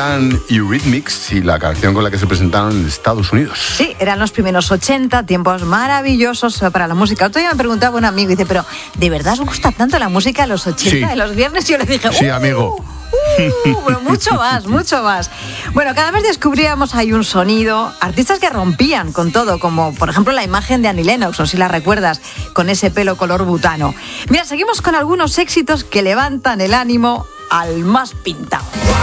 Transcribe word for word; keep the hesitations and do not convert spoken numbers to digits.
eran Eurythmics y la canción con la que se presentaron en Estados Unidos. Sí, eran los primeros ochenta, tiempos maravillosos para la música. Otro día me preguntaba un amigo y dice, pero ¿de verdad os gusta tanto la música de los ochenta, sí. de los viernes? Y yo le dije, sí, uh, amigo. Uh, bueno, mucho más, mucho más. Bueno, cada vez descubríamos ahí un sonido, artistas que rompían con todo, como por ejemplo la imagen de Annie Lennox, no sé si la recuerdas, con ese pelo color butano. Mira, seguimos con algunos éxitos que levantan el ánimo al más pintado.